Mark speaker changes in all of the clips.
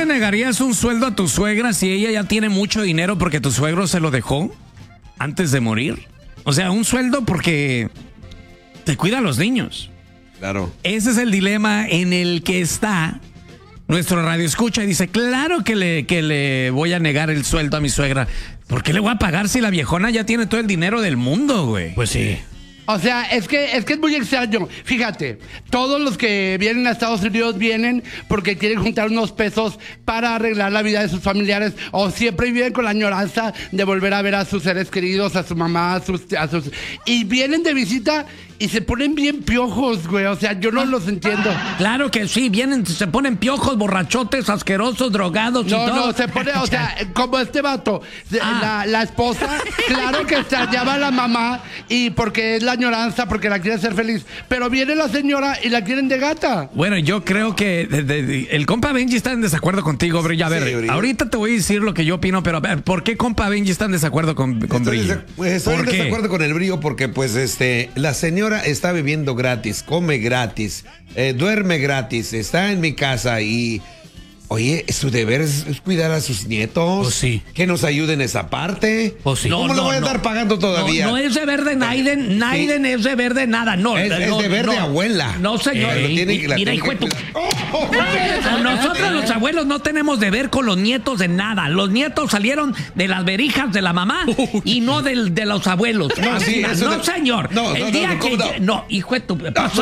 Speaker 1: negarías un sueldo a tu suegra si ella ya tiene mucho dinero porque tu suegro se lo dejó antes de morir? O sea, un sueldo porque te cuida a los niños.
Speaker 2: Claro.
Speaker 1: Ese es el dilema en el que está nuestro radio escucha y dice, claro que le voy a negar el sueldo a mi suegra. ¿Por qué le voy a pagar si la viejona ya tiene todo el dinero del mundo, güey?
Speaker 3: Pues sí.
Speaker 4: O sea, es que es muy extraño. Fíjate, todos los que vienen a Estados Unidos vienen porque quieren juntar unos pesos para arreglar la vida de sus familiares o siempre viven con la añoranza de volver a ver a sus seres queridos, a su mamá, a sus... Y vienen de visita y se ponen bien piojos, güey. O sea, yo no los entiendo.
Speaker 1: Claro que sí, se ponen piojos, borrachotes, asquerosos, drogados y todo.
Speaker 4: No, se pone, o sea, como este vato. La esposa, claro que extrañaba a la mamá y porque es la añoranza, porque la quiere hacer feliz. Pero viene la señora y la quieren de gata.
Speaker 1: Bueno, yo creo que el compa Benji está en desacuerdo contigo, Brillo. A ver,
Speaker 2: Sí, Brillo.
Speaker 1: ahorita te voy a decir lo que yo opino, pero a ver, ¿por qué compa Benji está en desacuerdo con Brillo?
Speaker 2: Estoy en
Speaker 1: ¿Por qué?
Speaker 2: desacuerdo con el Brillo porque, pues, la señora está viviendo gratis, come gratis, duerme gratis, está en mi casa y... Oye, su deber es cuidar a sus nietos.
Speaker 3: Pues sí.
Speaker 2: Que nos ayuden esa parte.
Speaker 3: Pues sí.
Speaker 2: ¿Cómo lo voy a estar pagando todavía?
Speaker 1: No es deber de Naiden, Naiden es deber de nada, no.
Speaker 2: Es deber de abuela.
Speaker 1: No, señor. Mira, hijo de tu... Nosotros los abuelos no tenemos deber con los nietos de nada. Los nietos salieron de las verijas de la mamá y no de los abuelos.
Speaker 2: No, sí, eso
Speaker 1: no, señor.
Speaker 2: No,
Speaker 1: el
Speaker 2: no,
Speaker 1: día
Speaker 2: no,
Speaker 1: que...
Speaker 2: no.
Speaker 1: No, hijo de tu...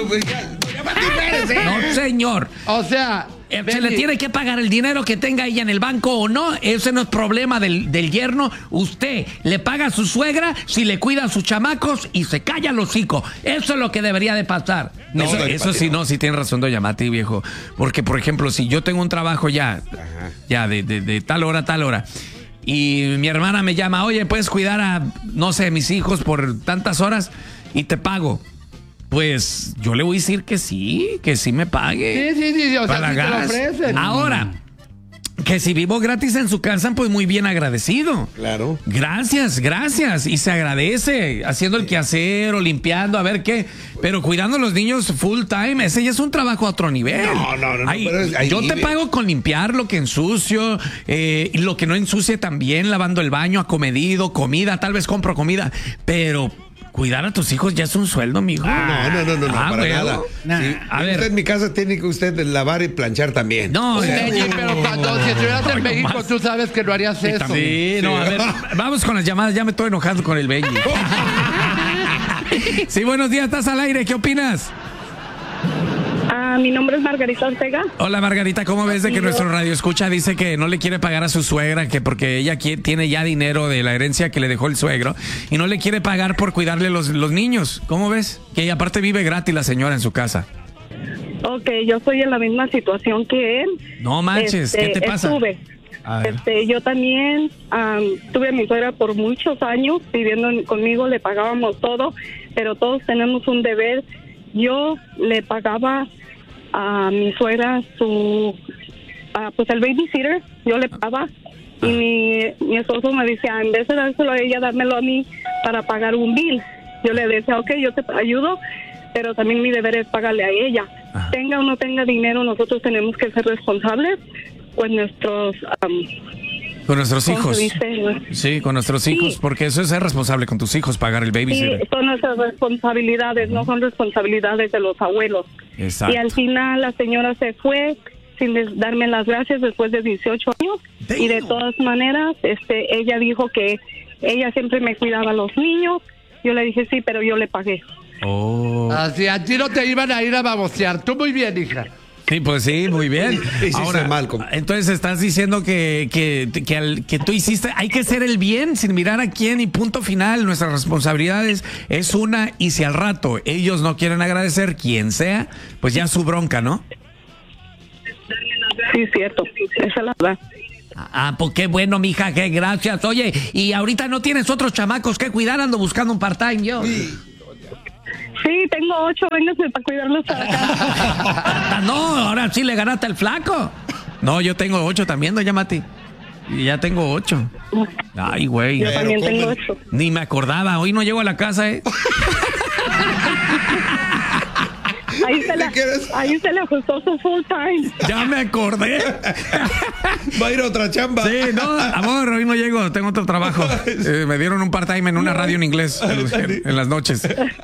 Speaker 1: No, señor.
Speaker 4: O sea...
Speaker 1: Se le tiene que pagar el dinero que tenga ella en el banco o no. Ese no es problema del yerno. Usted le paga a su suegra si le cuida a sus chamacos y se calla el hocico. Eso es lo que debería de pasar.
Speaker 2: No,
Speaker 1: Eso sí, no, sí tiene razón, doña Mati, viejo. Porque, por ejemplo, si yo tengo un trabajo ya de tal hora a tal hora, y mi hermana me llama, oye, ¿puedes cuidar a, no sé, mis hijos por tantas horas? Y te pago. Pues yo le voy a decir que sí me pague.
Speaker 4: Sí, o sea,
Speaker 1: para
Speaker 4: sí te lo
Speaker 1: gas.
Speaker 4: ofrecen.
Speaker 1: Ahora, que si vivo gratis en su casa, pues muy bien agradecido.
Speaker 2: Claro.
Speaker 1: Gracias. Y se agradece haciendo el quehacer o limpiando, a ver qué. Pero cuidando a los niños full time, ese ya es un trabajo a otro nivel.
Speaker 2: No.
Speaker 1: Ay,
Speaker 2: Pero
Speaker 1: yo te pago con limpiar lo que ensucio, y lo que no ensucie también, lavando el baño, acomedido, comida, tal vez compro comida, pero... Cuidar a tus hijos ya es un sueldo, mijo.
Speaker 2: No, para
Speaker 1: güey.
Speaker 2: nada. Sí,
Speaker 1: A ver.
Speaker 2: Usted en mi casa tiene que usted lavar y planchar también.
Speaker 1: No,
Speaker 4: Benji, pero si estuvieras en México,
Speaker 1: nomás.
Speaker 4: tú sabes que no harías eso.
Speaker 1: Sí, no, a ver, vamos con las llamadas, ya me estoy enojando con el Benji. Sí, buenos días, estás al aire, ¿qué opinas?
Speaker 5: Mi nombre es Margarita Ortega.
Speaker 1: Hola Margarita, ¿cómo ves de que nuestro radio escucha dice que no le quiere pagar a su suegra, que porque ella tiene ya dinero de la herencia que le dejó el suegro y no le quiere pagar por cuidarle los niños? ¿Cómo ves? Que aparte vive gratis la señora en su casa.
Speaker 5: Ok, yo estoy en la misma situación que él.
Speaker 1: No manches, ¿qué te pasa? A ver.
Speaker 5: Yo también tuve a mi suegra por muchos años viviendo conmigo, le pagábamos todo, pero todos tenemos un deber. Yo le pagaba a mi suegra pues el babysitter, yo le pagaba y mi esposo me decía, en vez de dárselo a ella, dármelo a mí para pagar un bill. Yo le decía, ok, yo te ayudo, pero también mi deber es pagarle a ella. Tenga o no tenga dinero, nosotros tenemos que ser responsables con nuestros...
Speaker 1: con nuestros
Speaker 5: ¿cómo
Speaker 1: hijos.
Speaker 5: se dice?
Speaker 1: Sí, con nuestros hijos,
Speaker 5: Sí.
Speaker 1: porque eso es ser responsable con tus hijos, pagar el
Speaker 5: Sí,
Speaker 1: babysitter.
Speaker 5: son nuestras responsabilidades, no son responsabilidades de los abuelos.
Speaker 1: Exacto.
Speaker 5: Y al final la señora se fue sin darme las gracias después de 18 años.
Speaker 1: Damn.
Speaker 5: Y de todas maneras, ella dijo que ella siempre me cuidaba a los niños. Yo le dije, sí, pero yo le pagué.
Speaker 1: Oh.
Speaker 4: Así, a ti no te iban a ir a babosear. Tú muy bien, hija.
Speaker 1: Sí, pues sí, muy bien.
Speaker 2: Hiciste
Speaker 1: Ahora,
Speaker 2: mal,
Speaker 1: entonces estás diciendo que tú hiciste, hay que hacer el bien sin mirar a quién y punto final. Nuestras responsabilidades es una, y si al rato ellos no quieren agradecer, quien sea, pues ya su bronca, ¿no?
Speaker 5: Sí, cierto. Esa es la verdad.
Speaker 1: Pues qué bueno, mija, qué gracias. Oye, y ahorita no tienes otros chamacos que cuidar, ando buscando un part-time yo.
Speaker 5: Sí, tengo 8, véngase para cuidarlos para acá.
Speaker 1: No, ahora sí le ganaste al flaco. No, yo tengo 8 también, doña Mati. Y ya tengo 8. Ay, güey.
Speaker 5: Yo también tengo 8.
Speaker 1: Ni me acordaba, hoy no llego a la casa,
Speaker 5: ahí se le ajustó su full time.
Speaker 1: Ya me acordé.
Speaker 2: Va a ir a otra chamba.
Speaker 1: Sí, no, amor, hoy no llego, tengo otro trabajo. Me dieron un part-time en una radio en inglés en las noches.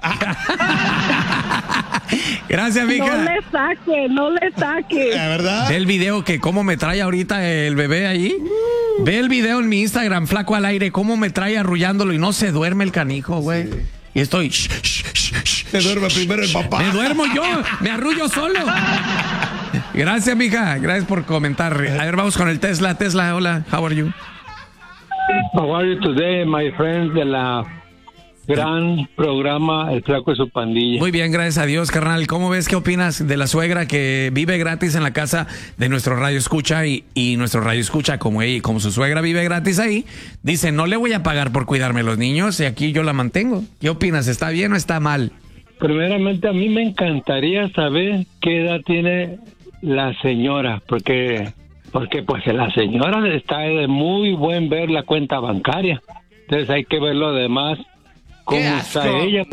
Speaker 1: Gracias, mija.
Speaker 5: No le saque.
Speaker 2: ¿La verdad?
Speaker 1: Ve el video que cómo me trae ahorita el bebé ahí. Ve el video en mi Instagram, Flaco al Aire, cómo me trae arrullándolo y no se duerme el canijo, güey. Sí. Y estoy...
Speaker 2: Se duerme primero el papá.
Speaker 1: Me duermo yo, me arrullo solo. Gracias, mija. Gracias por comentar. A ver, vamos con el Tesla. Tesla, hola. How are you?
Speaker 3: How are you today, my friend, de la gran programa El Flaco y su Pandilla?
Speaker 1: Muy bien, gracias a Dios, carnal. ¿Cómo ves? ¿Qué opinas de la suegra que vive gratis en la casa de nuestro radio escucha y nuestro radio escucha, como su suegra vive gratis ahí, dice, no le voy a pagar por cuidarme los niños y aquí yo la mantengo? ¿Qué opinas? ¿Está bien o está mal?
Speaker 3: Primeramente, a mí me encantaría saber qué edad tiene la señora, porque pues la señora está de muy buen ver la cuenta bancaria. Entonces hay que ver lo demás. ¿Cómo está ella?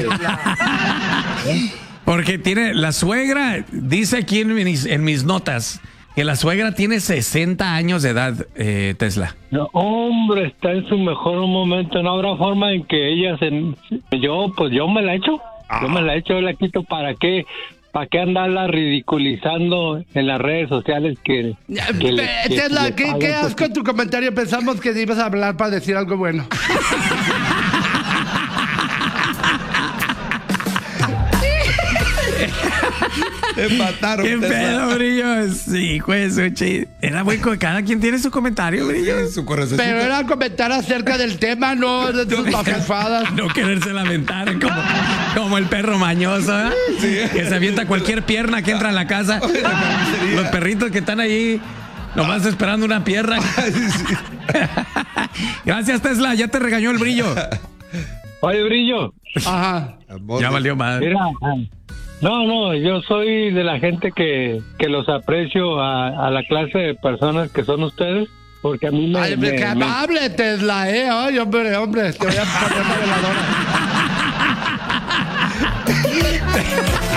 Speaker 1: Porque tiene la suegra, dice aquí en mis notas, que la suegra tiene 60 años de edad, Tesla.
Speaker 3: No, hombre, está en su mejor momento. No habrá forma en que ella yo me la echo. Yo me la echo, la quito. ¿Para qué andarla ridiculizando en las redes sociales?
Speaker 4: Tesla, ¿qué asco tu comentario? Pensamos que ibas a hablar para decir algo bueno.
Speaker 2: Te mataron.
Speaker 1: ¿Qué pedo, Brillo? Sí, pues, era bueno. Cada quien tiene su comentario, Brillo.
Speaker 2: Su corazón.
Speaker 4: Pero era comentar acerca del tema, no de tus papafadas.
Speaker 1: No quererse lamentar como el perro mañoso, ¿eh? Sí. Que se avienta cualquier pierna que entra a la casa. Los perritos que están ahí nomás esperando una pierna. Gracias, Tesla. Ya te regañó el Brillo.
Speaker 3: Oye, Brillo.
Speaker 4: Ajá.
Speaker 1: Ya valió madre.
Speaker 3: Mira, no, yo soy de la gente que los aprecio a la clase de personas que son ustedes, porque a mí me...
Speaker 4: Ay, qué amable, Tesla, Ay, hombre, te voy a poner la veladora.